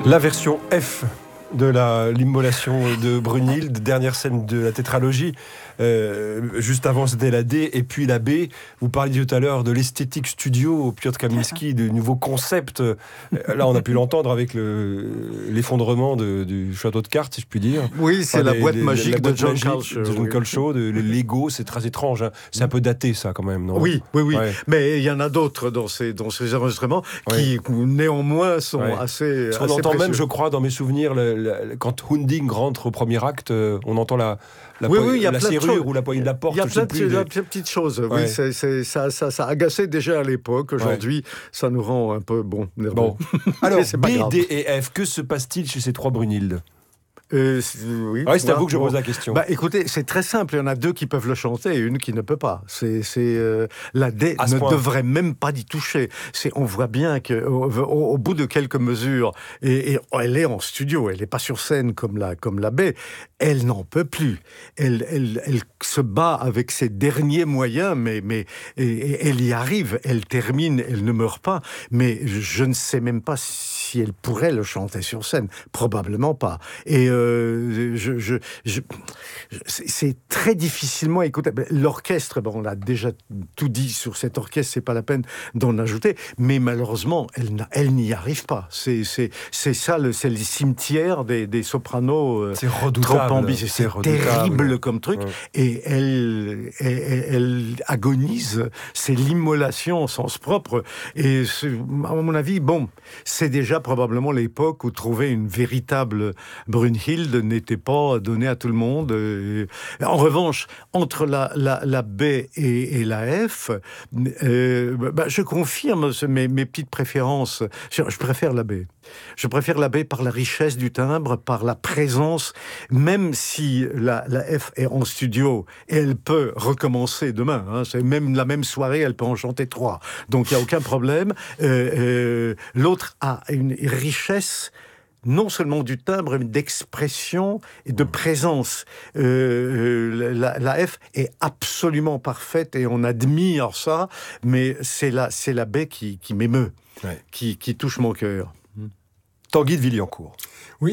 La version F de l'immolation de Brunhilde, dernière scène de la tétralogie. Juste avant, c'était la D et puis la B. Vous parliez tout à l'heure de l'esthétique studio, Piotr Kaminski, de nouveaux concepts. Là, on a pu l'entendre avec l'effondrement du château de cartes, si je puis dire. Oui, c'est la boîte magique de John Culshaw, le Lego, c'est très étrange. Hein. C'est un peu daté, ça, quand même, non ? Oui. Ouais. Mais il y en a d'autres dans ces enregistrements qui, néanmoins, sont assez On entend précieux. même, je crois, dans mes souvenirs, quand Hunding rentre au premier acte, on entend la serrure ou la poignée de la porte. Il y a plein de petites choses. Ouais. Oui, ça agaçait déjà à l'époque. Aujourd'hui, ça nous rend un peu nerveux. Bon. Alors, B, grave. D et F, que se passe-t-il chez ces trois Brunhilde ? C'est à vous que je pose la question. Écoutez, c'est très simple. Il y en a deux qui peuvent le chanter et une qui ne peut pas. La D ne devrait même pas y toucher. On voit bien qu'au bout de quelques mesures, et elle est en studio, elle n'est pas sur scène comme la B, elle n'en peut plus. Elle se bat avec ses derniers moyens, mais elle y arrive. Elle termine, elle ne meurt pas. Mais je ne sais même pas si elle pourrait le chanter sur scène. Probablement pas. Et c'est très difficilement écoutable. L'orchestre, on a déjà tout dit sur cet orchestre, c'est pas la peine d'en ajouter, mais malheureusement, elle n'y arrive pas. C'est ça, c'est le cimetière des sopranos. C'est redoutable. C'est terrible comme truc. Ouais. Et elle agonise. C'est l'immolation au sens propre. Et à mon avis, c'est déjà probablement l'époque où trouver une véritable Brunhilde n'était pas donné à tout le monde. En revanche, entre la B et la F, je confirme mes petites préférences. Je préfère la B. Je préfère la B par la richesse du timbre, par la présence, même si la F est en studio, elle peut recommencer demain. C'est même la même soirée, elle peut en chanter 3. Donc il n'y a aucun problème. L'autre a une richesse non seulement du timbre, mais d'expression et de présence. La F est absolument parfaite et on admire ça, mais c'est la B qui m'émeut, qui touche mon cœur. Tanguy de Villancourt.